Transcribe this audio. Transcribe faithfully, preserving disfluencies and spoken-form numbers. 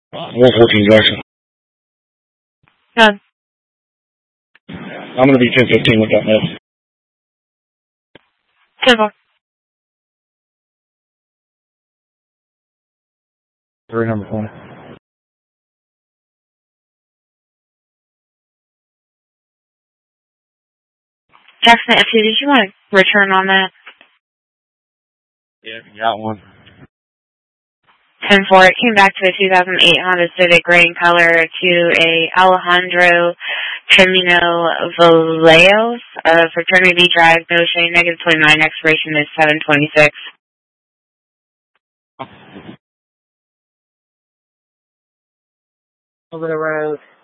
one fourteen Jackson. Done. I'm going to be ten fifteen with that mess. ten four. Three number twenty. Jackson F two, did you want to return on that? Yeah, you got one. ten four, it came back to a two thousand eight Honda Civic gray in color to a Alejandro Termino Vallejos, uh, Fraternity Drive, no shade, negative twenty-nine, expiration is seven twenty-six. Over the road.